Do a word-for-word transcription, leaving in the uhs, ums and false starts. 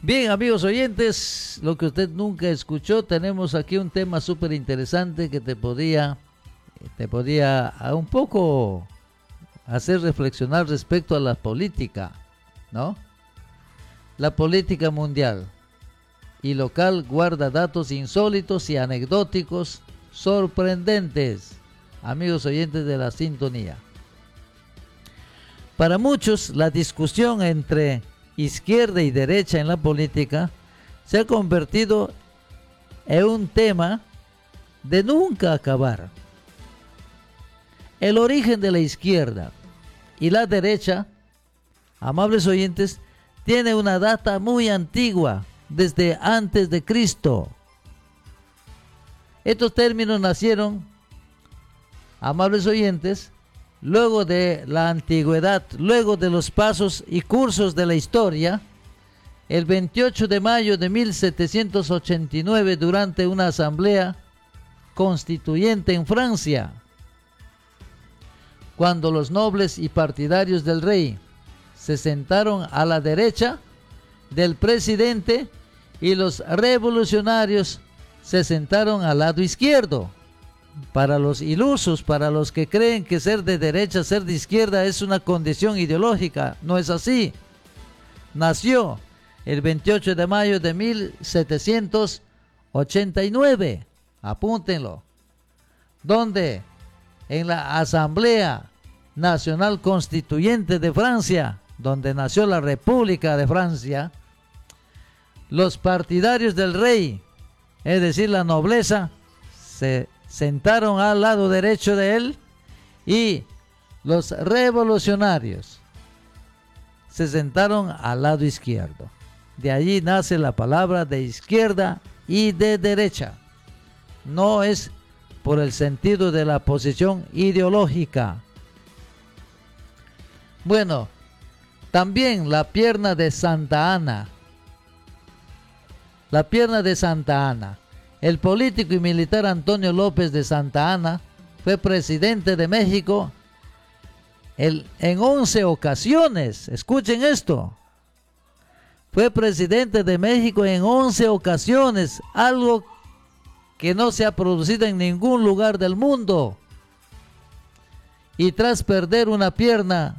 Bien, amigos oyentes, lo que usted nunca escuchó, tenemos aquí un tema súper interesante que te podía, te podía a un poco hacer reflexionar respecto a la política, ¿no? La política mundial y local guarda datos insólitos y anecdóticos sorprendentes, amigos oyentes de la sintonía. Para muchos, la discusión entre izquierda y derecha en la política se ha convertido en un tema de nunca acabar. El origen de la izquierda y la derecha, amables oyentes, tiene una data muy antigua, desde antes de Cristo. Estos términos nacieron, amables oyentes, luego de la antigüedad, luego de los pasos y cursos de la historia, el veintiocho de mayo de mil setecientos ochenta y nueve, durante una asamblea constituyente en Francia, cuando los nobles y partidarios del rey se sentaron a la derecha del presidente y los revolucionarios se sentaron al lado izquierdo. Para los ilusos, para los que creen que ser de derecha, ser de izquierda es una condición ideológica, no es así. Nació el veintiocho de mayo de mil setecientos ochenta y nueve, apúntenlo, donde en la Asamblea Nacional Constituyente de Francia, donde nació la República de Francia, los partidarios del rey, es decir, la nobleza, se sentaron al lado derecho de él y los revolucionarios se sentaron al lado izquierdo. De allí nace la palabra de izquierda y de derecha. No es por el sentido de la posición ideológica. Bueno, también la pierna de Santa Anna. La pierna de Santa Anna. El político y militar Antonio López de Santa Anna fue presidente de México el, en once ocasiones. Escuchen esto. Fue presidente de México en once ocasiones, algo que no se ha producido en ningún lugar del mundo. Y tras perder una pierna